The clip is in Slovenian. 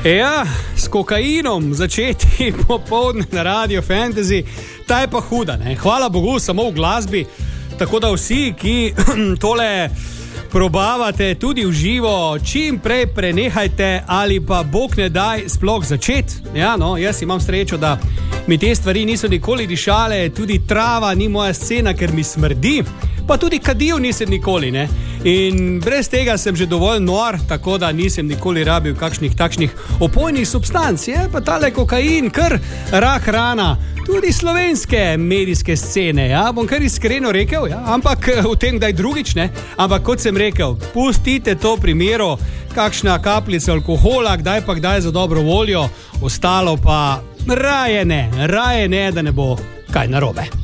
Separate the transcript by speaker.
Speaker 1: Ja, s kokainom začeti popoldne na Radio Fantasy, ta je pa huda, ne? Hvala Bogu, samo v glasbi, tako da vsi, ki tole probavate tudi v živo, čim prej prenehajte ali pa Bog ne daj sploh začeti. Ja, no, jaz imam srečo, da mi te stvari niso nikoli dišale, tudi trava ni moja scena, ker mi smrdi, pa tudi kadil nisem nikoli, ne. In brez tega sem že dovolj nor, tako da nisem nikoli rabil kakšnih takšnih opojnih substanc, je pa tale kokain, kar rak rana, tudi slovenske medijske scene, ja, bom kar iskreno rekel, ja, ampak v tem daj drugič, ne, ampak kot sem rekel, pustite to primeru, kakšna kapljica alkohola, kdaj pa kdaj za dobro voljo, ostalo pa raje ne, da ne bo kaj narobe.